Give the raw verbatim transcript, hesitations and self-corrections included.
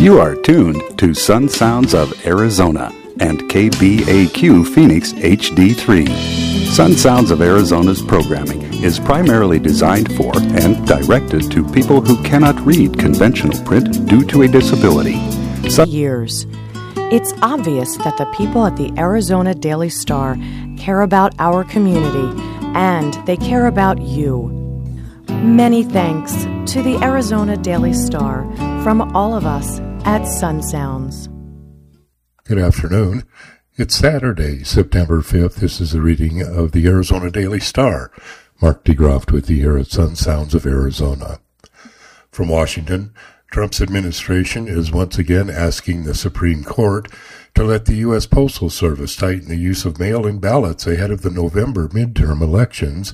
You are tuned to Sun Sounds of Arizona and K B A Q Phoenix H D three. Sun Sounds of Arizona's programming is primarily designed for and directed to people who cannot read conventional print due to a disability. Sun- years. It's obvious that the people at the Arizona Daily Star care about our community, and they care about you. Many thanks to the Arizona Daily Star from all of us at Sun Sounds. Good afternoon. It's Saturday, September fifth. This is a reading of the Arizona Daily Star. Mark DeGroft with the Sun Sounds of Arizona. From Washington, Trump's administration is once again asking the Supreme Court to let the U S Postal Service tighten the use of mail-in ballots ahead of the November midterm elections